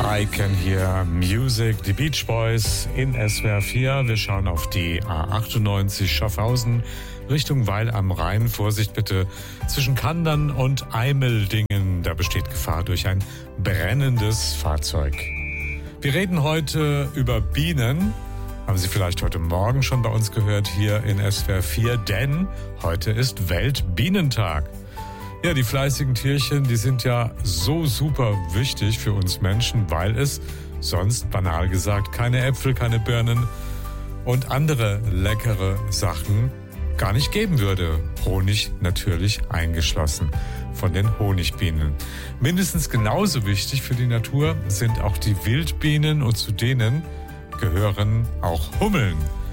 I Can Hear Music, die Beach Boys in SWR 4. Wir schauen auf die A98 Schaffhausen Richtung Weil am Rhein. Vorsicht bitte zwischen Kandern und Eimeldingen. Da besteht Gefahr durch ein brennendes Fahrzeug. Wir reden heute über Bienen. Haben Sie vielleicht heute Morgen schon bei uns gehört hier in SWR 4, denn heute ist Weltbienentag. Ja, die fleißigen Tierchen, die sind ja so super wichtig für uns Menschen, weil es sonst, banal gesagt, keine Äpfel, keine Birnen und andere leckere Sachen gar nicht geben würde. Honig natürlich eingeschlossen von den Honigbienen. Mindestens genauso wichtig für die Natur sind auch die Wildbienen und zu denen gehören auch Hummeln.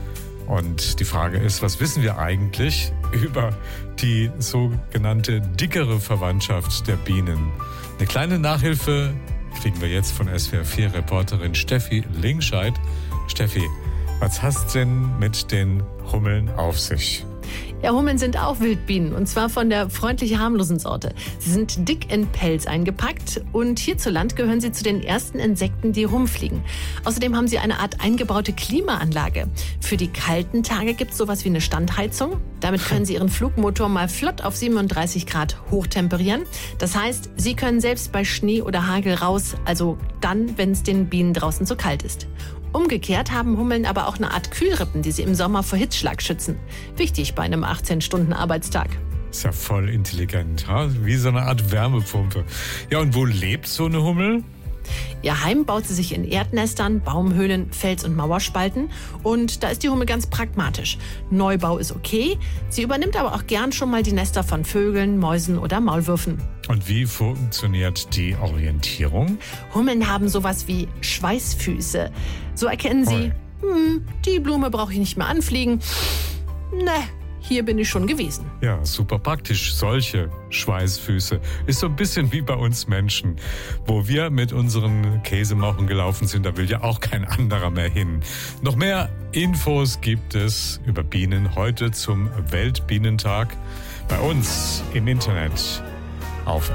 Und die Frage ist, was wissen wir eigentlich über die sogenannte dickere Verwandtschaft der Bienen? Eine kleine Nachhilfe kriegen wir jetzt von SWR 4 Reporterin Steffi Lingscheid. Steffi, was hast denn mit den Hummeln auf sich? Ja, Hummeln sind auch Wildbienen und zwar von der freundlich harmlosen Sorte. Sie sind dick in Pelz eingepackt und hierzulande gehören sie zu den ersten Insekten, die rumfliegen. Außerdem haben sie eine Art eingebaute Klimaanlage. Für die kalten Tage gibt es sowas wie eine Standheizung. Damit können sie ihren Flugmotor mal flott auf 37 Grad hochtemperieren. Das heißt, sie können selbst bei Schnee oder Hagel raus, also dann, wenn es den Bienen draußen zu kalt ist. Umgekehrt haben Hummeln aber auch eine Art Kühlrippen, die sie im Sommer vor Hitzschlag schützen. Wichtig bei einem 18-Stunden-Arbeitstag. Ist ja voll intelligent, wie so eine Art Wärmepumpe. Ja, und wo lebt so eine Hummel? Ihr Heim baut sie sich in Erdnestern, Baumhöhlen, Fels- und Mauerspalten. Und da ist die Hummel ganz pragmatisch. Neubau ist okay, sie übernimmt aber auch gern schon mal die Nester von Vögeln, Mäusen oder Maulwürfen. Und wie funktioniert die Orientierung? Hummeln haben sowas wie Schweißfüße. So erkennen sie, die Blume brauche ich nicht mehr anfliegen. Ne, hier bin ich schon gewesen. Ja, super praktisch. Solche Schweißfüße. Ist so ein bisschen wie bei uns Menschen. Wo wir mit unseren Käsemauchen gelaufen sind, da will ja auch kein anderer mehr hin. Noch mehr Infos gibt es über Bienen heute zum Weltbienentag bei uns im Internet auf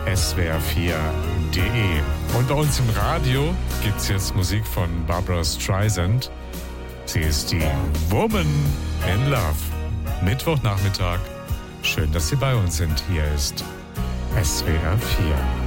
swr4.de. Und bei uns im Radio gibt's jetzt Musik von Barbra Streisand. Sie ist die Woman in Love. Mittwochnachmittag. Schön, dass Sie bei uns sind. Hier ist SWR 4.